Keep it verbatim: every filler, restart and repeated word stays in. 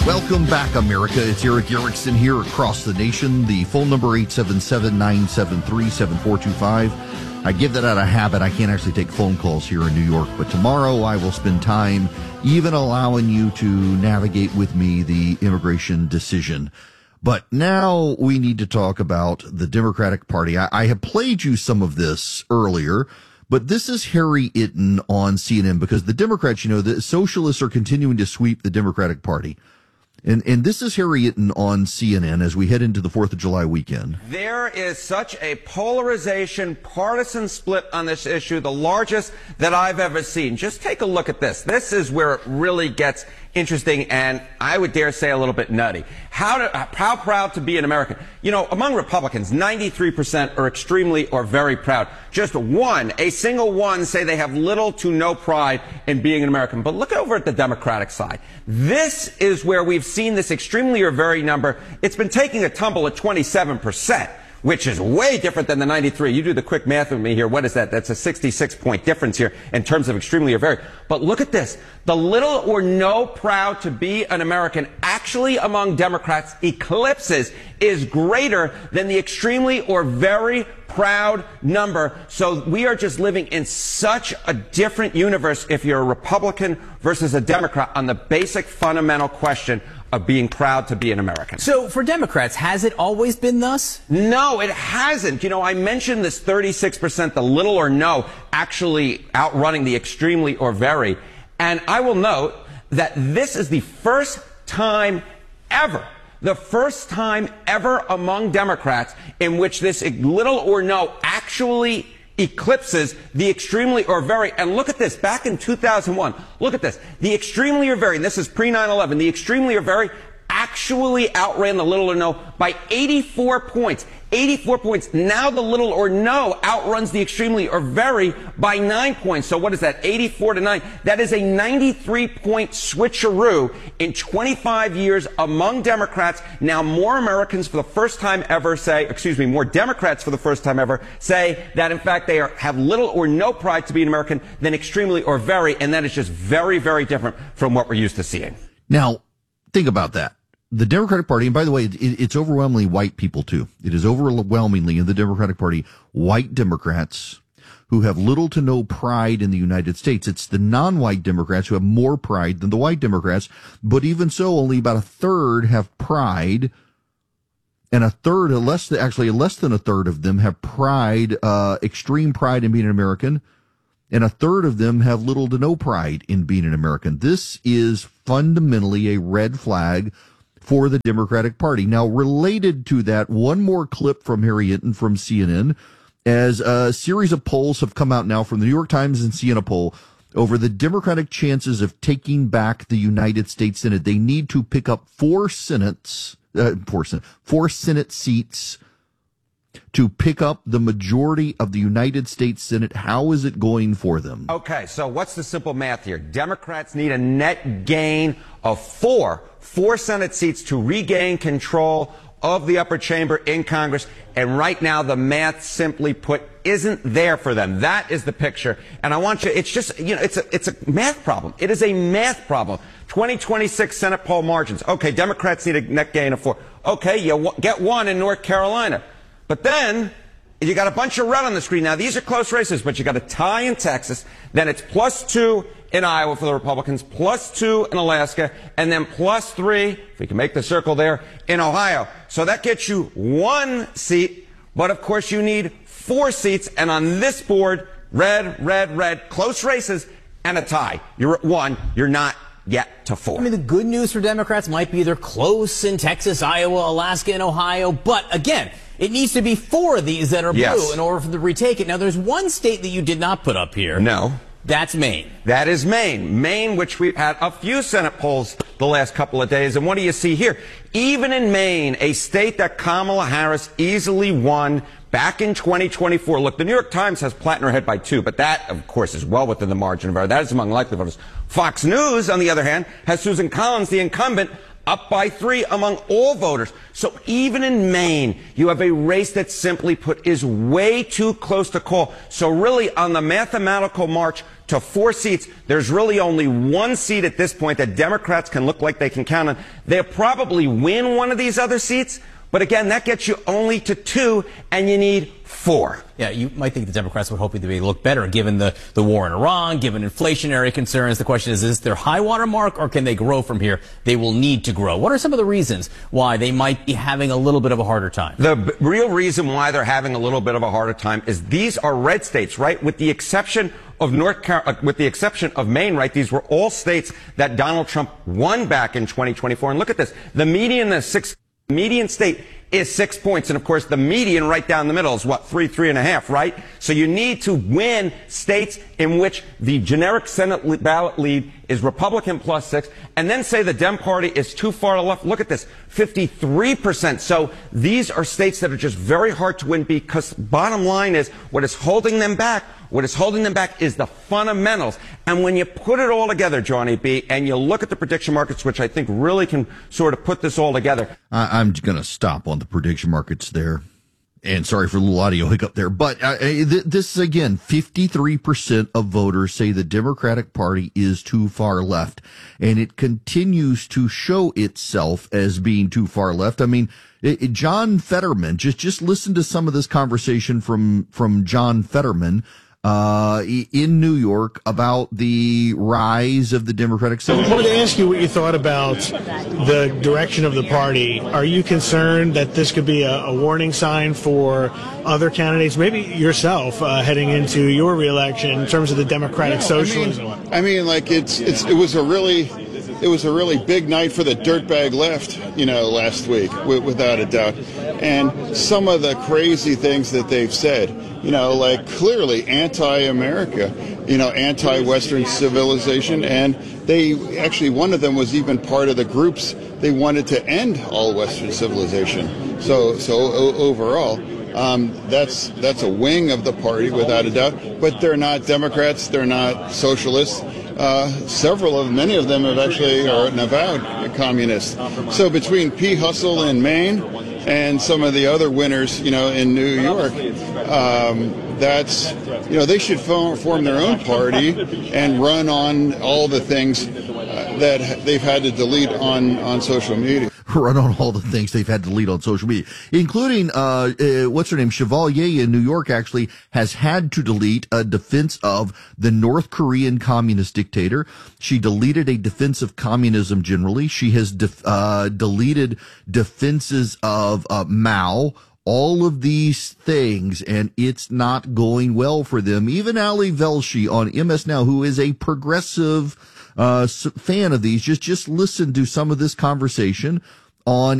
Welcome back, America. It's Erick Erickson here across the nation. The phone number eight seven seven, nine seven three, seven four two five. I give that out of habit. I can't actually take phone calls here in New York, but tomorrow I will spend time even allowing you to navigate with me the immigration decision. But now we need to talk about the Democratic Party. I, I have played you some of this earlier, but this is Harry Itten on C N N because the Democrats, you know, the socialists are continuing to sweep the Democratic Party. And, and this is Harry Itten on C N N as we head into the fourth of July weekend. There is such a polarization, partisan split on this issue, the largest that I've ever seen. Just take a look at this. This is where it really gets interesting and I would dare say a little bit nutty. How, to, how proud to be an American? You know, among Republicans, ninety-three percent are extremely or very proud. Just one, a single one, say they have little to no pride in being an American. But look over at the Democratic side. This is where we've seen this extremely or very number. It's been taking a tumble at twenty-seven percent. Which is way different than the ninety-three. You do the quick math with me here. What is that? That's a sixty-six point difference here in terms of extremely or very. But look at this. The little or no proud to be an American actually among Democrats eclipses is greater than the extremely or very proud number. So we are just living in such a different universe if you're a Republican versus a Democrat on the basic fundamental question of being proud to be an American. So for Democrats, has it always been thus? No, it hasn't. You know, I mentioned this thirty-six percent, the little or no, actually outrunning the extremely or very. And I will note that this is the first time ever, the first time ever among Democrats in which this little or no actually eclipses the extremely or very. And look at this, back in two thousand one, look at this, the extremely or very, and this is pre nine eleven, the extremely or very actually outran the little or no by eighty-four points. eighty-four points. Now the little or no outruns the extremely or very by nine points. So what is that? eighty-four to nine. That is a ninety-three point switcheroo in twenty-five years among Democrats. Now more Americans for the first time ever say, excuse me, more Democrats for the first time ever say that in fact they are, have little or no pride to be an American than extremely or very. And that is just very, very different from what we're used to seeing. Now, think about that. The Democratic Party, and by the way, it, it's overwhelmingly white people too. It is overwhelmingly in the Democratic Party, white Democrats who have little to no pride in the United States. It's the non-white Democrats who have more pride than the white Democrats. But even so, only about a third have pride, and a third, less actually less than a third of them have pride, uh, extreme pride in being an American. And a third of them have little to no pride in being an American. This is fundamentally a red flag for the Democratic Party. Now, related to that, one more clip from Harry Itten from C N N, as a series of polls have come out now from the New York Times and C N N poll over the Democratic chances of taking back the United States Senate. They need to pick up four Senates, uh, four Senate, four Senate seats to pick up the majority of the United States Senate. How is it going for them? Okay, so what's the simple math here? Democrats need a net gain of four, four Senate seats to regain control of the upper chamber in Congress. And right now, the math, simply put, isn't there for them. That is the picture. And I want you, it's just, you know, it's a, it's a math problem. It is a math problem. twenty twenty-six Senate poll margins. Okay, Democrats need a net gain of four. Okay, you get one in North Carolina. But then you got a bunch of red on the screen. Now, these are close races, but you got a tie in Texas. Then it's plus two in Iowa for the Republicans, plus two in Alaska, and then plus three, if we can make the circle there, in Ohio. So that gets you one seat, but of course you need four seats. And on this board, red, red, red, close races, and a tie. You're at one. You're not yet to four. I mean, the good news for Democrats might be they're close in Texas, Iowa, Alaska, and Ohio. But again, it needs to be four of these that are blue yes. in order for them to retake it. Now, there's one state that you did not put up here. No. That's Maine. That is Maine. Maine, which we've had a few Senate polls the last couple of days. And what do you see here? Even in Maine, a state that Kamala Harris easily won back in twenty twenty-four. Look, the New York Times has Plattner ahead by two, but that, of course, is well within the margin of error. That is among likely voters. Fox News, on the other hand, has Susan Collins, the incumbent, up by three among all voters. So even in Maine, you have a race that, simply put, is way too close to call. So really, on the mathematical march to four seats. There's really only one seat at this point that Democrats can look like they can count on. They'll probably win one of these other seats, but again, that gets you only to two, and you need four. Yeah, you might think the Democrats would hope that they look better given the, the war in Iran, given inflationary concerns. The question is, is this their high water mark, or can they grow from here? They will need to grow. What are some of the reasons why they might be having a little bit of a harder time? The b- real reason why they're having a little bit of a harder time is these are red states, right? With the exception of North Carolina, with the exception of Maine, right? These were all states that Donald Trump won back in twenty twenty-four. And look at this. The median is six, median state is six points. And of course, the median right down the middle is what, three, three and a half, right? So you need to win states in which the generic Senate ballot lead is Republican plus six, and then say the Dem Party is too far to the left. Look at this, fifty-three percent. So these are states that are just very hard to win, because bottom line is what is holding them back, what is holding them back is the fundamentals. And when you put it all together, Johnny B., and you look at the prediction markets, which I think really can sort of put this all together. I, I'm going to stop on the prediction markets there. And sorry for the little audio hiccup there. But uh, th- this is, again, fifty-three percent of voters say the Democratic Party is too far left. And it continues to show itself as being too far left. I mean, it, it, John Fetterman, just, just listen to some of this conversation from, from John Fetterman uh, in New York about the rise of the Democratic Center. I wanted to ask you what you thought about the direction of the party. Are you concerned that this could be a, a warning sign for other candidates, maybe yourself, uh, heading into your reelection in terms of the Democratic no, socialism? I mean, I mean, like it's it's it was a really it was a really big night for the dirtbag left, you know, last week, w- without a doubt. And some of the crazy things that they've said, you know, like clearly anti-America, you know, anti-Western civilization. And they actually, one of them was even part of the groups. They wanted to end all Western civilization. So, so o- overall, um, that's that's a wing of the party without a doubt. But they're not Democrats. They're not socialists. Uh, several of many of them have actually are an avowed communists. So between P. Hustle in Maine and some of the other winners, you know, in New York, um, that's, you know, they should form, form their own party and run on all the things uh, that they've had to delete on, on social media. Run on all the things they've had to delete on social media, including, uh, uh, what's her name? Chevalier in New York actually has had to delete a defense of the North Korean communist dictator. She deleted a defense of communism generally. She has def- uh, deleted defenses of uh, Mao. All of these things, and it's not going well for them. Even Ali Velshi on M S Now, who is a progressive uh fan of these, just just listen to some of this conversation on